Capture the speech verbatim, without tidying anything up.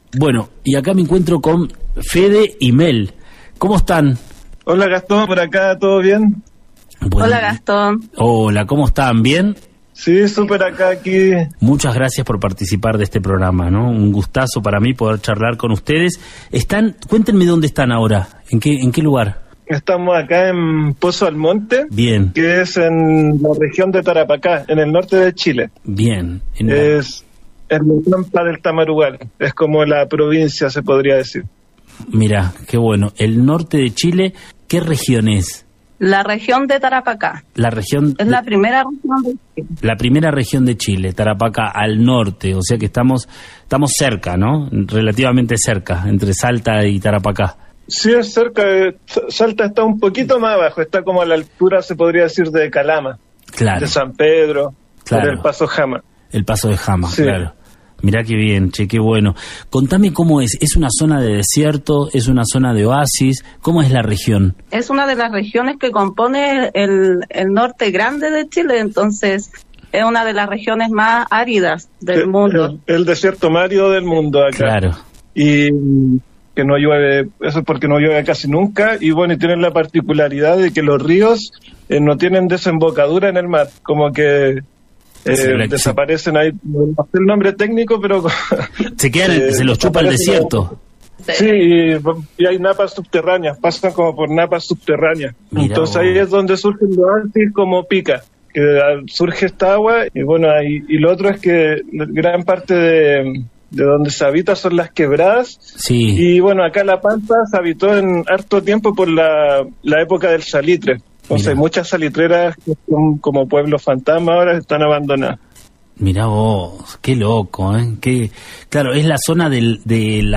Bueno, y acá me encuentro con Fede y Mel. ¿Cómo están? Hola Gastón, por acá, ¿todo bien? Bueno, hola Gastón. Hola, ¿cómo están? ¿Bien? Sí, súper acá, aquí. Muchas gracias por participar de este programa, ¿no? Un gustazo para mí poder charlar con ustedes. Están, cuéntenme dónde están ahora, ¿en qué, en qué lugar? Estamos acá en Pozo Almonte. Bien. Que es en la región de Tarapacá, en el norte de Chile. Bien. En la... Es en la pampa del Tamarugal, es como la provincia, se podría decir. Mira, qué bueno. El norte de Chile, ¿qué región es? La región de Tarapacá. La región es de... la primera región de Chile. La primera región de Chile, Tarapacá, al norte, o sea que estamos estamos cerca, ¿no? Relativamente cerca, entre Salta y Tarapacá. Sí, es cerca. Salta está un poquito más abajo, está como a la altura, se podría decir, de Calama. Claro. De San Pedro, claro. Por el Paso Jama. El Paso de Jama, sí. Claro. Mirá qué bien, che, qué bueno. Contame cómo es. ¿Es una zona de desierto? ¿Es una zona de oasis? ¿Cómo es la región? Es una de las regiones que compone el, el norte grande de Chile, entonces es una de las regiones más áridas del el, mundo. El, el desierto más árido del mundo acá. Claro. Y que no llueve, eso es porque no llueve casi nunca, y bueno, y tienen la particularidad de que los ríos eh, no tienen desembocadura en el mar, como que... Eh, se desaparecen ahí, no sé el nombre técnico, pero se quedan, eh, se los chupa el desierto. Sí, y, y hay napas subterráneas, pasan como por napas subterráneas. Mirá, entonces vos. Ahí es donde surgen los oasis como Pica, que surge esta agua, y bueno, y, y lo otro es que gran parte de, de donde se habita son las quebradas. Sí. Y bueno, acá La Pampa se habitó en harto tiempo por la, la época del salitre. Entonces hay muchas salitreras que son como pueblos fantasma, ahora están abandonadas. Mirá vos, qué loco, ¿eh? Qué... Claro, es la zona del, de la